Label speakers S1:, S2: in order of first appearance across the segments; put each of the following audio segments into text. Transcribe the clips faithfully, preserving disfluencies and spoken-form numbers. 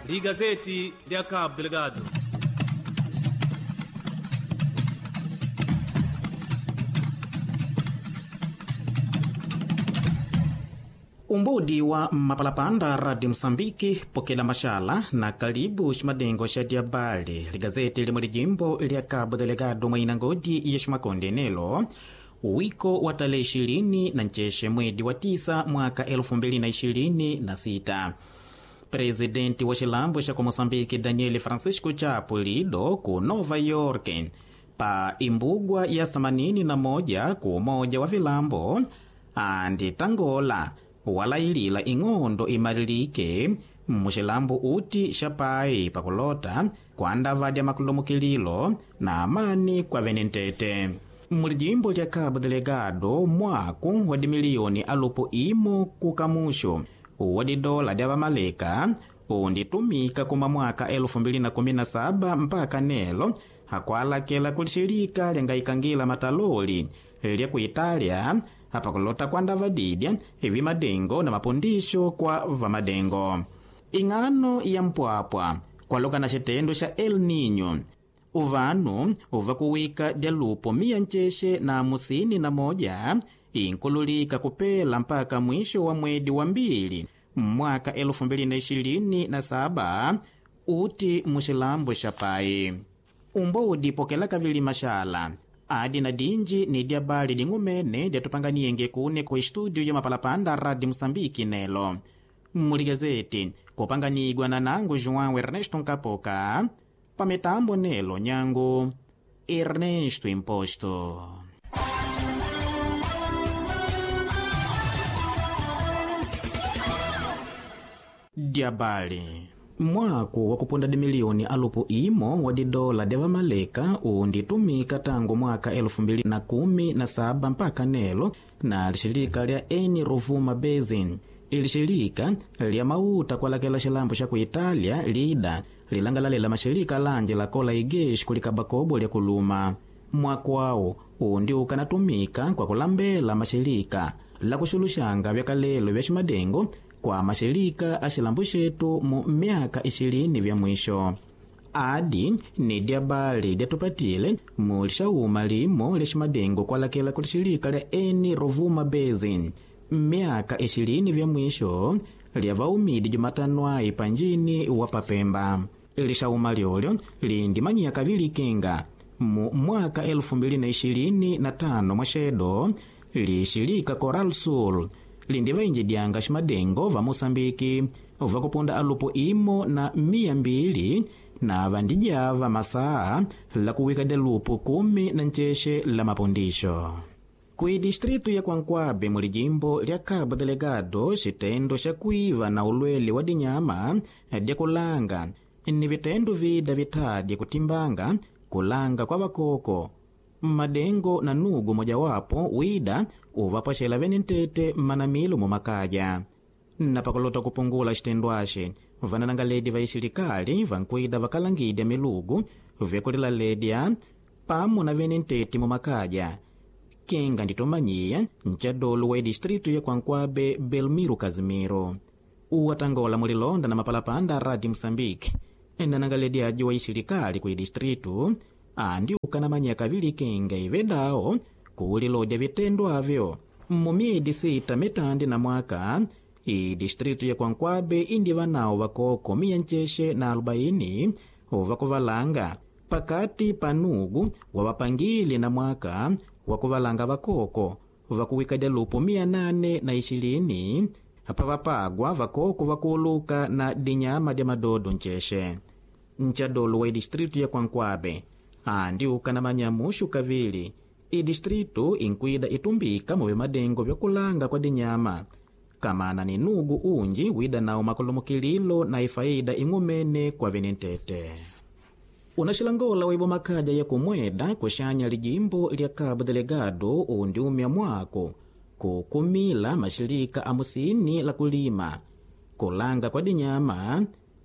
S1: Ligazeti lya Cabo Delgado.
S2: Umbudi wa mapalapanda Radio Msambiki pokela mashala na karibu shimadengo sha diabali ligazeti limuli jimbo lya Cabo Delgado mwaina ngodi ya shimakonde nelo wiko wa tarehe ishirini na ncheshe mwedi wa tisa mwaka elfu mbili na ishirini na sita. Presidenti wa shilambo sha kwa Mosambiki Daniel Francisco Chapo Lido ku Nova York pa imbugwa ya themanini na moja ku umoja wa vilambo andi tangola wala ilila ing'ondo imarilike mushilambo uti shapai pakulota kwa ndavadi ya makulomukililo na amani kwa venentete. Mulijimbo lya Cabo Delgado mwaku wadi milioni alupo imo kukamusho wadi dola dya vamaleka unditumika kuma mwaka elfu mbili na kumi na saba mpaka nelo hakwalakela kulishilika lyangayikangila mataloli lya ku Italia hapa kulota kwa ndavadidya hivi madengo na mapundisho kwa vamadengo. Ingano ya mpwapwa kwa loka na shitendo sha El Niño uvanu uva kuwika dya lupo mia ncheshe na musini na moja inkululika kupela mpaka mwisho wa mwedi wa mbili mwaka elfu mbili na ishirini na saba uti mushilambo shapai. Umbodi pokela kavili mashala adi na dinji ni diabali dingumene dia tupanganienge kune kwa studio ya mapalapanda Radio Msambiki nelo. Muligazeti kupanganigwa na nangu João Ernesto Nkapoka pametambo nelo nyangu Ernesto Imposto. Diabali mwaku wa kuponda di milioni alupu imo wadi dola deva maleka unditumika tangu mwaka elfu mbili na kumi na saba mpaka nelo na lishilika lya Eni Rovuma Basin. Ilishilika lya mauta kwa lakela shilambo sha ku Italia lida lilangalalela mashilika lanje la kola igeshi kulika bakobo lya kuluma. Mwaku wao undi ukanatumika kwa kulambela mashilika la kushulushanga vya kalelo vya shimadengo kwa mashilika ashilambu shetu mu miaka ishirini vya mwisho. Adi ni diabali diatupatile mulishauma limo leshimadengo kwa lakela kulishilika lya Eni Rovuma Basin miaka ishirini vya mwisho lya vaumidi jumatanwai panjini wa Papemba. Ilishauma lyolyo lindi manyia kavili kenga mu mwaka elfu mbili na ishirini na tano mwashedo lishilika Coral Sul lindi vainji dianga shimadengo va Mosambiki va kupunda alupo imo na mia mbili na vandijava masaa la kuwika de lupo kumi na ncheshe la mapundisho. Kui distritu ya Kwankwabe muli jimbo lya Cabo Delgado shitendo sha kuiva na ulwele wa dinyama dya kulanga ni vitendo vida vitadi kutimbanga kulanga kwa vakoko madengo na nugu moja wapo wida uvapashela venentete manamilo mu makaja. Na pakulota kupungula shitendwashe vanananga ledi va isilikali vankwida vakalangidya milugu vyakulila ledya pamu na venentete mu makaja. Kenga nditomanyia nchadolo wa distritu ya Kwankwabe Belmiro Kazimiro uwatangola mulilonda na mapalapanda Radio Msambiki endananga ledi aji wa isilikali kwa distritu andi ukanamanya kavili kenga ivedao kuulilodya vitendo avyo mu miedi sita metandi na mwaka. I distritu ya Kwankwabe indi vanao vakoko mia ncheshe na arobaini uvakuvalanga pakati panugu wavapangili na mwaka wakuvalanga vakoko vakuwikadya lupu mia nane na ishirini hapa vapagwa vakoko vakuluka na dinyama dya madodo ncheshe. Nchadolo wa distritu ya Kwankwabe andi ukanamanya mushu kavili i distritu inkwida itumbika muve madengo vyakulanga kwa dinyama kamana ni nugu unji wida nao makolomukililo na ifaida ingumene kwa venentete. Unashilangola waibo makaja ya kumweda kushanya lijimbo lya Cabo Delgado undi umya mwako kukumila mashilika amusini la kulima kulanga kwa dinyama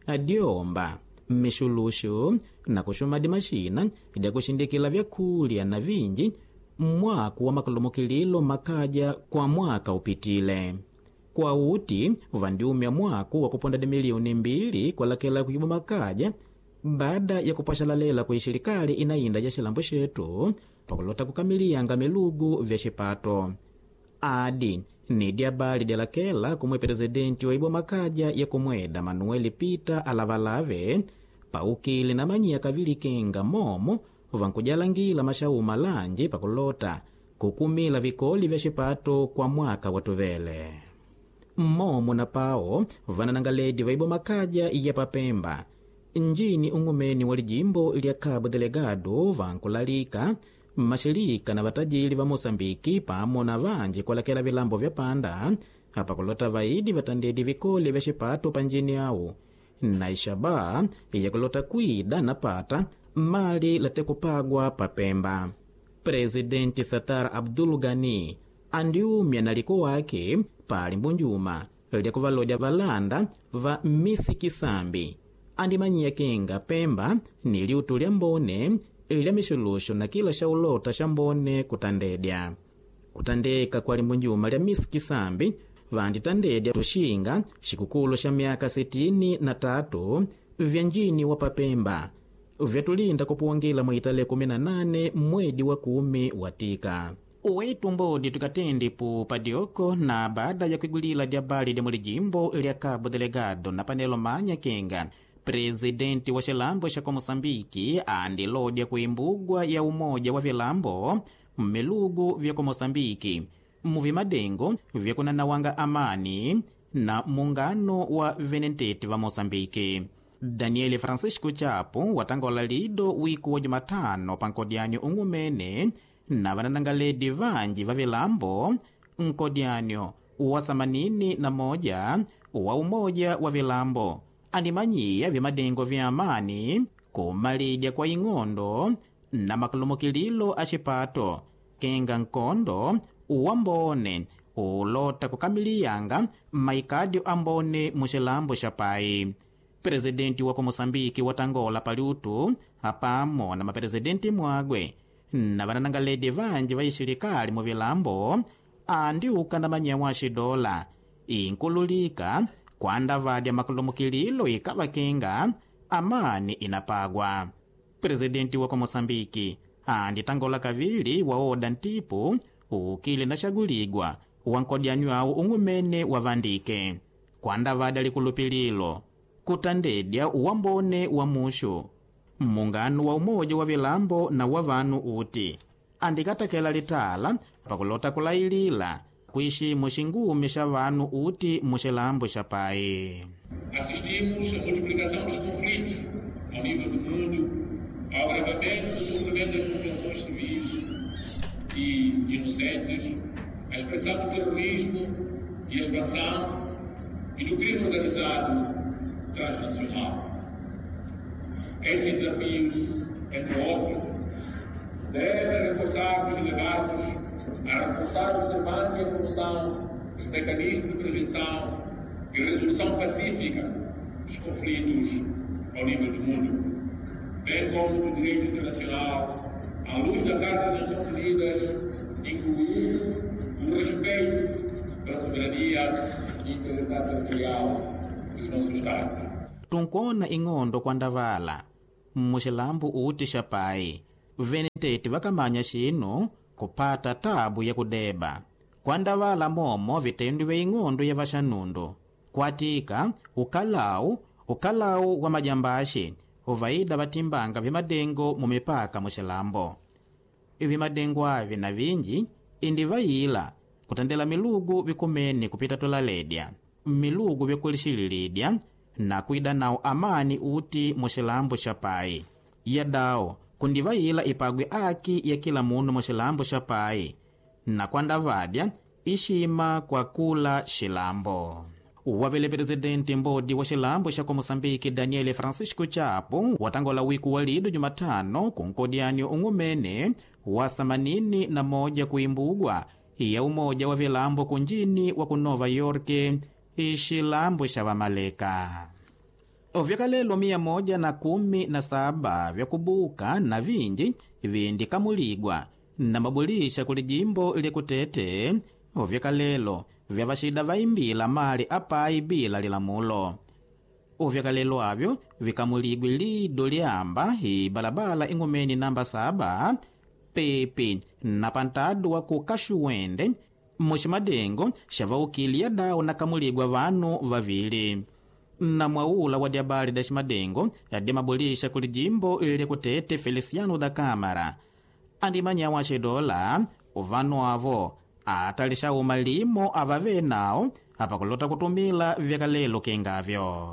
S2: adiomba mishulushu na kushumadi mashina idya kushindikila vyakulya na vinji mwaku wa makolomukililo makaja kwa mwaka upitile. kwa uti vandiumya mwaku wa kuponda milioni mbili kwa lakela kuiba makaja baada ya kupashalalela kwa ishirikali inainda ya shilambo shetu pakulota kukamiliyanga milugu vya shipato. Adi ni diabali de lakela kumwe presidenti wa ibo makaja ya kumweda Manuel Peter Alavalave paukili na manyia kavili kenga momo vankujalangila mashauma lanji pakulota kukumila vikoli vya shipato kwa mwaka watuvele. Momo na pao vananangaledi va ibo makaja ya papemba njini ungumeni wali jimbo lya Cabo Delegado vankulalika mashirika na vatajili va Mosambiki pamo na vanji kwalakela vilambo vya panda hapa kulota vaidi vatandedi vikoli vya shipato panjini yao na ishaba ya kulota kuida na pata mali late kupagwa papemba. Presidenti Satar Abdul Ghani andiumya naliko wake pali mbunjuma lya kuvalodya valanda va misi kisambi andimanyia kenga Pemba ni liutu lya mbone lya mishulusho na kila shaulota shambone kutandedya. Kutandeka kwa limbunjuma lya misi kisambi vanditandedya tushinga shikukulo sha miaka sitini na tatu vya njini wa papemba vyatulinda kupuwangila mwitale kumi na nane mwedi wa kumi watika. Uwetu mbodi tukatendi pu padioko na baada ya kuigulila diabali de mulijimbo lya Cabo Delegado na panelo manya kenga presidenti wa shilambo sha kwa Mosambiki andi lodya kuimbugwa ya umoja wa vilambo mmelugu vya kwa Mosambiki muvimadengo vya kunanawanga amani na muungano wa venenteti va Mosambiki. Daniel Francisco Chapo watangola lido wiku wa Jumatano pankodyanyo ungumene na vananangaledi vanji va vilambo nkodyanyo wa samanini na moja wa umoja wa vilambo animanyia vimadengo vya amani kumalidya kwa ing'ondo na makulumukililo ashipato kenga nkondo uwambone ulota kukamiliyanga maikadio ambone mushilambo shapai. Presidenti wa Mosambiki watangola paliutu hapamo na mapresidenti mwagwe na vananangaledi vanji va ishirikali mu vilambo andiuka na manyawashi dola inkululika kwanda vadya makulumukililo ikavakenga amani inapagwa. Presidenti wa Mosambiki anditangola kavili wa oda ntipu ukili na shaguligwa wankodyanywao ungumene wavandike kwanda vadya likulupililo kutandedya uwambone wa mushu muungano wa umoja wa vilambo na wa vanu uti andikatakela litala pakulota kulailila kuishi mushingumi sha vanu uti mushilambo shapai.
S3: Assistimos à multiplicação dos conflitos ao nível do mundo, ao agravamento do sofrimento das populações civis e inocentes, à expressão do terrorismo e a expansão e do crime organizado transnacional. Estes desafios, entre outros, devem reforçar-nos e levar-nos a reforçar a observância e a promoção dos mecanismos de prevenção e resolução pacífica dos conflitos ao nível do mundo, bem como do direito internacional, à luz da Carta das Nações Unidas, incluindo o respeito pela soberania e integridade territorial dos nossos Estados.
S2: Tunkona ing'ondo kwandavala mushilambu uti shapai veneteti vakamanya shino kupata tabu ya kudeba kwandavala momo vitendu vya ing'ondo ya vashanundu kwatika ukalau ukalau wa majambashi uvaida vatimbanga vimadengo mumipaka mushilambo. Vimadengo avi na vinji indi vaila kutandela milugu vikumeni kupita tulaledya milugu vyakulishililidya na kuida nao amani uti mushilambo shapai yadao kundivaila ipagwe aki ya kila munu mushilambo shapai na kwandavadya ishima kwa kula shilambo. Wavele presidenti mbodi wa shilambo sha Mosambiki Daniel Francisco Chapo watangola wiku walido Jumatano kunkodyanyo ungumene wa samanini na moja kuimbugwa ya umoja wa vilambo kunjini wa kunova Yorke ishilambo sha vamaleka. Ovyakalelo mia moja na kumi na saba vya kubuka na vinji vindikamuligwa na mabulisha kuli jimbo ili kutete. Ovyakalelo vya vashida vaimbila mali apai bila lilamulo. Uvyakalelo avyo vikamuligwi lido liamba hi balabala ingumeni namba saba pepi na pantadu wa kukashuwende Muximadengo xavaukilia dau na kamuligwa vanu vavili. Na mwaula wa diabali da Ximadengo yadimabulisha kuli jimbo ili kutete Feliciano da Câmara. Andimanya wa xedola uvanu avo atalisha umalimo avave nao apakulota kutumila vyakalelo kengavyo.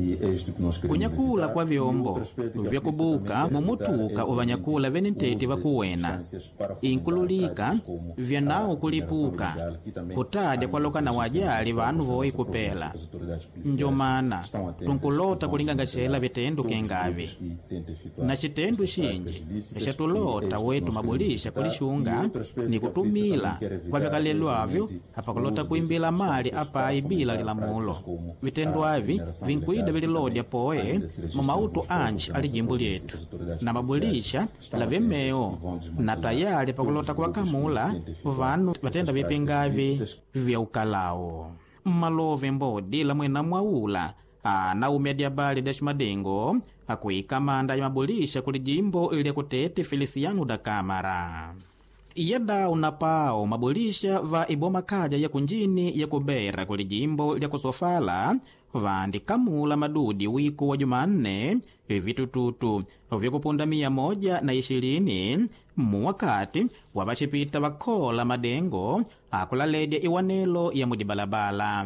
S2: Kunyakula kwa vyombo vyakubuka mumutuka uvanyakula venenteti vakuwena inkululika vyanao kulipuka kutadya kwaloka na wajali vanu voi kupela. Njomana tunkulota kulingangachela vitendo kengavi na chitendo shinji xatulota wetu mabulisha kulishunga ni kutumila kwa vyakalelo avyo apakulota kuimbila mali apai bila lilamulo. Vitendo avi vinkuida vililodya poe mumauto anchi ali jimbo lyetu na mabulisha la vemeo na tayari pakulota kuwakamula vanu vatenda vipingavi vya ukalao. Malove mbodi la mwena mwaula na umedi abali da Ximadengo akuikamanda ya mabulisha kuli jimbo ili kutete Feliciano da Câmara. Iyada unapao mabulisha va iboma kaja ya kunjini ya kubera kuli jimbo ya kusofala vandi kamula madudi wiku wa Jumanne vitututu vyakupunda mia moja na ishirini muwakati wavachipita vakola madengo akulaledya iwanelo ya mudibalabala.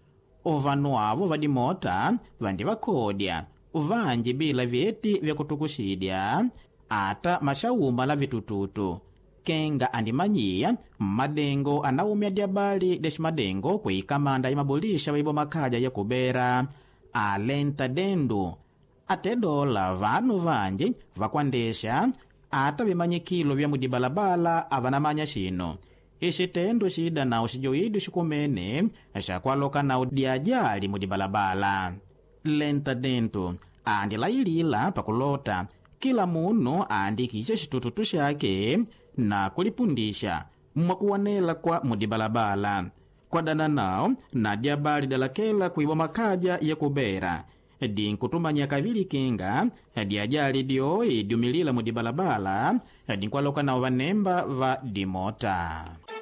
S2: Ovanu avo vadimota vandi vakodya vanji bila vyeti vyakutukushidya ata mashauma la vitututu. Kenga andimanyia madengo anaumya diabali da Ximadengo kuikamanda ya mabulisha waibo makaja ya kubera alenta dendu atedola vanu vanji vakwandesha ata vimanyikilo vya mudibalabala avanamanya xino. Ixitendo xida nao xijoidu xikumene xakwaloka nao diajali mudibalabala. Lenta dendu andilailila pakulota kila munu andikisha xitututu xake na kulipundisha mwakuwanela kwa mudibalabala. Kwa dana nao na diabali dalakela kuiwa makaja ya kubera dinkutumanya kavili kinga diajali dio idiumilila mudibalabala dinkwaloka nao vanemba va dimota.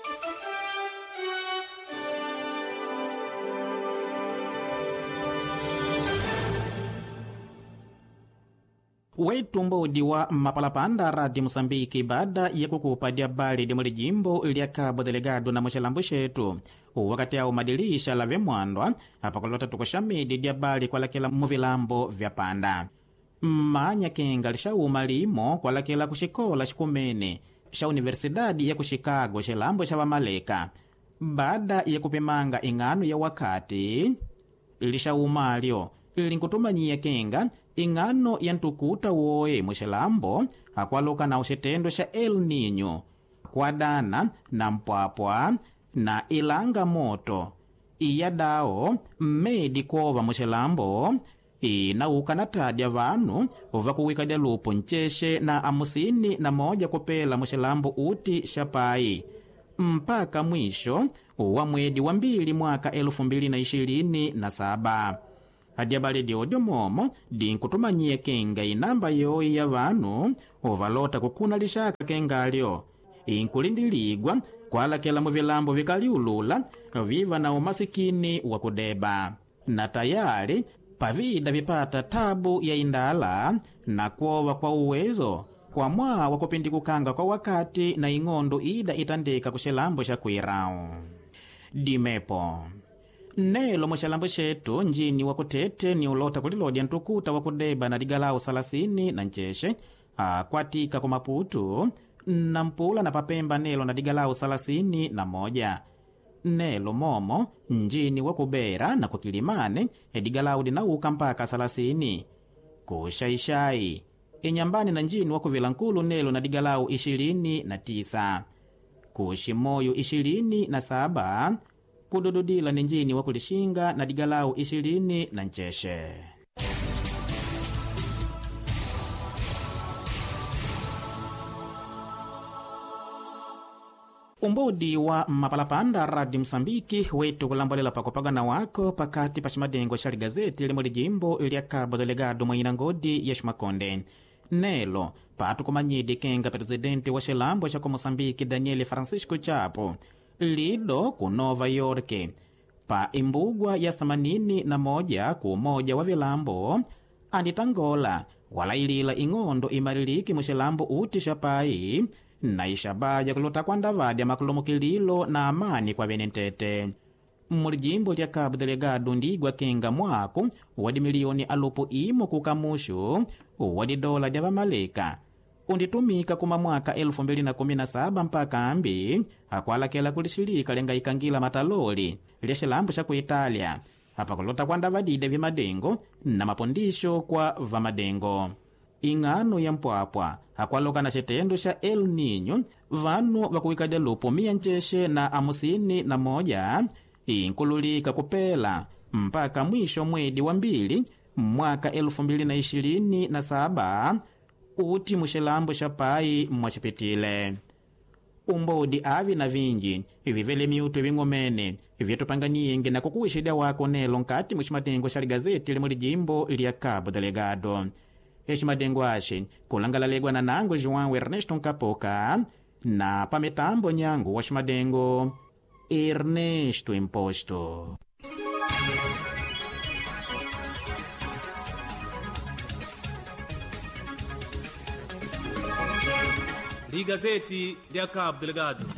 S2: Wetu mbodi wa mapalapanda radi Mosambiki baada ya kukupa diabali dimuli jimbo lya Cabo Delegado na mwishalambu shetu wakati au madilisha la vemwandwa apakulota tukushamidi diabali kwa lakela muvilambo vya panda. Manya kenga lishauma limo kwa lakela kushikola shikumene sha Universidadi ya kushikago shilambo sha wamaleka baada ya kupimanga ingano ya wakati lishauma alio ilinkutumanyia kenga ingano ya ntukuta woe mwishalambo akwaloka na ushitendo sha El Niño kwa dana na mpwapwa na ilanga moto iyadao mmedi kova mwishalambo inauka na tadya vanu vakuwikadya lupu ncheshe na amusini na moja kupela mwishalambo uti shapai mpaka mwisho wa mwedi wa mbili mwaka elfu mbili na ishirini na saba. Adiabali diodyo momo dinkutumanyie kenga inamba yoi ya vanu ovalota kukuna lishaka kenga alio inkulindiligwa kwa lakela muvilambo vikaliulula viva na umasikini wa kudeba na tayari pavida vipata tabu ya indala na kuova kwa uwezo kwa mwa wakupindi kukanga kwa wakati na ing'ondo ida itandika kushelambo sha kuirao. Dimepo nelo mwishalambo shetu njini wakutete ni ulota kulilodya ntukuta wakudeba na digalau salasini na ncheshe akwatika kumaputu na mpula na papemba nelo na digalau salasini na moja. Nelo momo njini wakubera na kukilimane digalau dinauka mpaka salasini. Kushaishai inyambani na njini wakuvilankulu nelo na digalau ishirini na tisa. Kushimoyo ishirini na saba. Kudududila ni njini wakulishinga na digalau ishirini na ncheshe. umbodi wa mapalapanda radi Msambiki wetu kulambolela pakupagana wako pakati pa ximadengo xa ligazeti limwe lijimbo lya Cabo Delegado mwaina ngodi ya Ximakonde. Nelo patu kumanyidi kenga presidente wa xilambo xa ku Mosambiki Daniel Francisco Chapo lido ku Nova York pa imbugwa ya themanini na moja ku umoja wa vilambo anditangola walailila ing'ondo imaliliki mu xilambo uti xa pai na ixabaya kulota kwandavadya makulumukililo na amani kwa venentete. Mulijimbo lya Cabo Delegado ndigwa kenga mwaku wadi milioni alupu imo kukamushu wadi dola dya vamaleka unditumika kuma mwaka elfu mbili na kumi na saba mpaka ambi akwalakela kulishilika lenga ikangila mataloli lya xilambo xa ku Italia apa kulota kwandavadide vimadengo na mapondisho kwa vamadengo. Ing'ano ya mpwapwa akwaloka na xitendo xa El Niño vanu vakuwikadya lupu mia ncexe na amusini na moja inkululika kupela mpaka mwisho mwedi wa mbili mwaka elfu mbili na ishirini na saba uti muxilambo xa pai mwaxipitile. Umbodi avi na vinji vivele miutu ving'omene vyetupanganiyenge na kukuwixidya wako nelo nkati muximadengo xa ligazeti limwe lijimbo lya Cabo Delegado. Eximadengo axi kulangalalegwa na nango João Ernesto Nkapoka na pametambo nyangu wa ximadengo Ernesto Imposto.
S1: Ligazeti lya Cabo Delegado.